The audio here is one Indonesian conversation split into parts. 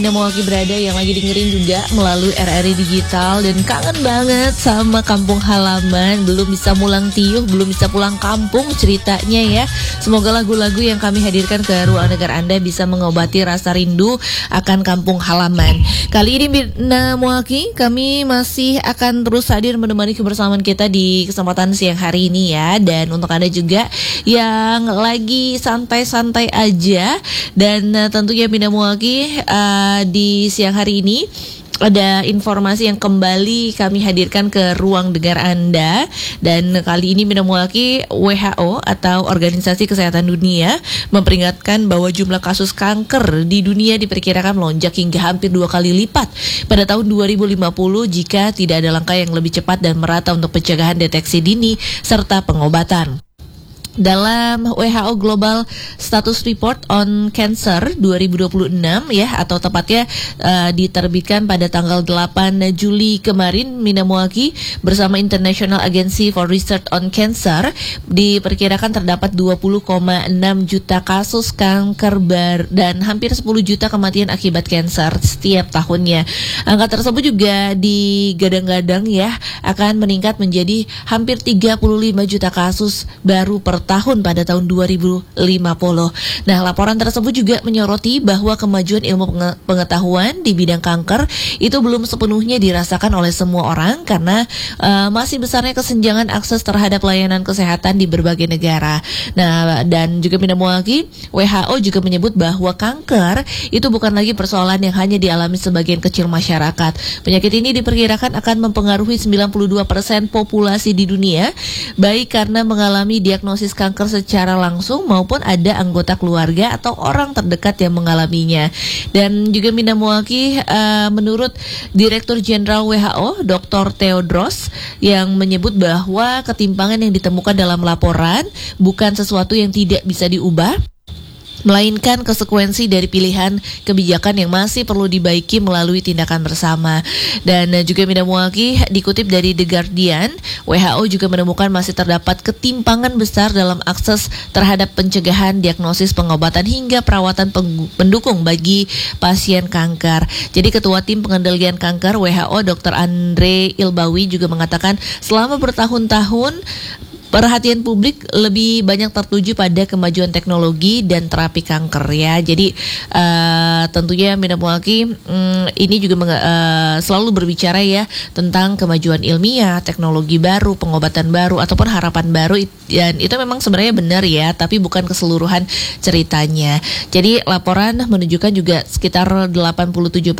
Mau lagi berada yang lagi dengerin juga melalui RRI Digital dan kangen banget sama kampung halaman, belum bisa mulang tiuh, belum bisa pulang kampung ceritanya ya. Semoga lagu-lagu yang kami hadirkan ke ruang dengar Anda bisa mengobati rasa rindu akan kampung halaman. Kali ini Bina Muaki, kami masih akan terus hadir menemani kebersamaan kita di kesempatan siang hari ini ya. Dan untuk Anda juga yang lagi santai-santai aja dan tentunya Bina Muaki di siang hari ini ada informasi yang kembali kami hadirkan ke ruang dengar Anda. Dan kali ini Bina Muaki, WHO atau Organisasi Kesehatan Dunia memperingatkan bahwa jumlah kasus kanker di dunia diperkirakan melonjak hingga hampir 2 kali lipat pada tahun 2050 jika tidak ada langkah yang lebih cepat dan merata untuk pencegahan, deteksi dini serta pengobatan. Dalam WHO Global Status Report on Cancer 2026 ya, atau tepatnya diterbitkan pada tanggal 8 Juli kemarin, Bina Muaki bersama International Agency for Research on Cancer diperkirakan terdapat 20,6 juta kasus kanker dan hampir 10 juta kematian akibat kanker setiap tahunnya. Angka tersebut juga digadang-gadang ya akan meningkat menjadi hampir 35 juta kasus baru per tahun pada tahun 2050. Nah, laporan tersebut juga menyoroti bahwa kemajuan ilmu pengetahuan di bidang kanker itu belum sepenuhnya dirasakan oleh semua orang karena masih besarnya kesenjangan akses terhadap layanan kesehatan di berbagai negara. Nah, dan juga Bina Muaki, WHO juga menyebut bahwa kanker itu bukan lagi persoalan yang hanya dialami sebagian kecil masyarakat. Penyakit ini diperkirakan akan mempengaruhi 92% populasi di dunia, baik karena mengalami diagnosis kanker secara langsung maupun ada anggota keluarga atau orang terdekat yang mengalaminya. Dan juga Bina Muaki, menurut Direktur Jenderal WHO Dr. Tedros yang menyebut bahwa ketimpangan yang ditemukan dalam laporan bukan sesuatu yang tidak bisa diubah, melainkan konsekuensi dari pilihan kebijakan yang masih perlu dibaiki melalui tindakan bersama. Dan juga Bina Muaki, dikutip dari The Guardian, WHO juga menemukan masih terdapat ketimpangan besar dalam akses terhadap pencegahan, diagnosis, pengobatan hingga perawatan pendukung bagi pasien kanker. Jadi Ketua Tim Pengendalian Kanker WHO Dr. Andre Ilbawi juga mengatakan selama bertahun-tahun perhatian publik lebih banyak tertuju pada kemajuan teknologi dan terapi kanker ya. Jadi tentunya Bina Muaki ini juga selalu berbicara ya tentang kemajuan ilmiah, teknologi baru, pengobatan baru ataupun harapan baru, dan itu memang sebenarnya benar ya, tapi bukan keseluruhan ceritanya. Jadi laporan menunjukkan juga sekitar 87%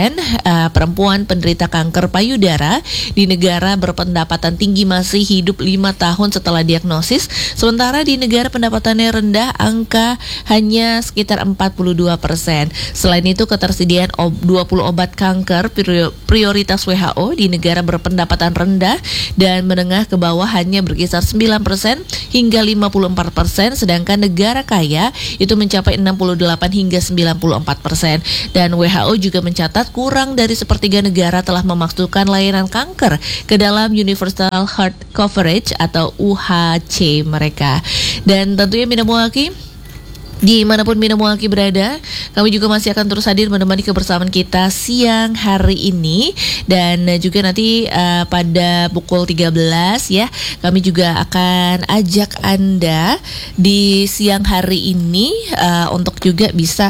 perempuan penderita kanker payudara di negara berpendapatan tinggi masih hidup 5 tahun setelah diagnosis, sementara di negara pendapatannya rendah angka hanya sekitar 42%. Selain itu, ketersediaan 20 obat kanker prioritas WHO di negara berpendapatan rendah dan menengah ke bawah hanya berkisar 9% hingga 54%, sedangkan negara kaya itu mencapai 68 hingga 94%. Dan WHO juga mencatat kurang dari sepertiga negara telah memasukkan layanan kanker ke dalam Universal Health Coverage atau UHC mereka. Dan tentunya Bina Muaki, dimanapun Bina Muaki berada, kami juga masih akan terus hadir menemani kebersamaan kita siang hari ini. Dan juga nanti pada pukul 13 ya, kami juga akan ajak Anda di siang hari ini untuk juga bisa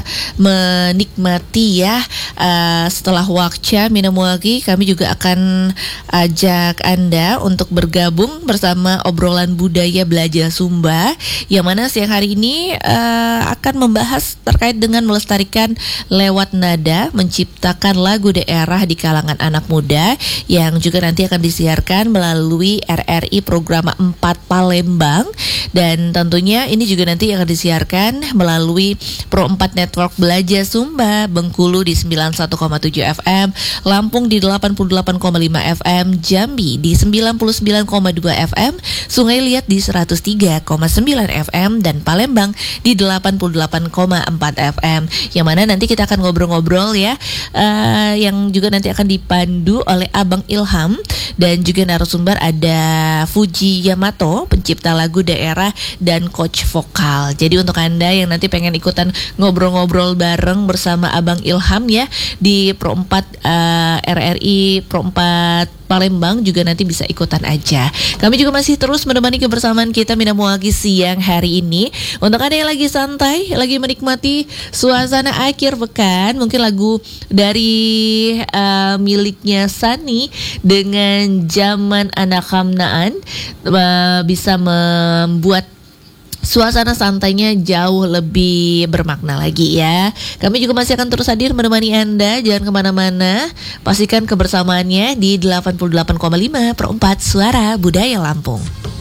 menikmati ya setelah wakca Bina Muaki, kami juga akan ajak Anda untuk bergabung bersama obrolan budaya belajar Sumba, yang mana siang hari ini akan membahas terkait dengan melestarikan lewat nada, menciptakan lagu daerah di kalangan anak muda, yang juga nanti akan disiarkan melalui RRI Program 4 Palembang. Dan tentunya ini juga nanti akan disiarkan melalui Pro 4 Network Belajar Sumba, Bengkulu di 91,7 FM, Lampung di 88,5 FM, Jambi di 99,2 FM, Sungai Liat di 103,9 FM, dan Palembang di 88 88,4 FM. Yang mana nanti kita akan ngobrol-ngobrol ya, yang juga nanti akan dipandu oleh Abang Ilham dan juga narasumber ada Fuji Yamato, pencipta lagu daerah dan coach vokal. Jadi untuk Anda yang nanti pengen ikutan ngobrol-ngobrol bareng bersama Abang Ilham ya di Pro 4 RRI Pro 4 Palembang juga nanti bisa ikutan aja. Kami juga masih terus menemani kebersamaan kita Minamuaki siang hari ini. Untuk Anda yang lagi santai, lagi menikmati suasana akhir pekan, mungkin lagu dari miliknya Sani dengan Zaman Anak Hamnaan bisa membuat suasana santainya jauh lebih bermakna lagi ya. Kami juga masih akan terus hadir menemani Anda. Jangan kemana-mana. Pastikan kebersamaannya di 88,5 per 4 Suara Budaya Lampung.